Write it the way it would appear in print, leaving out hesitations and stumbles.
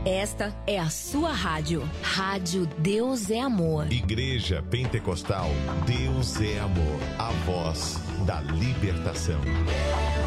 Esta é a sua rádio. Rádio Deus é Amor. Igreja Pentecostal Deus é Amor. A voz da libertação.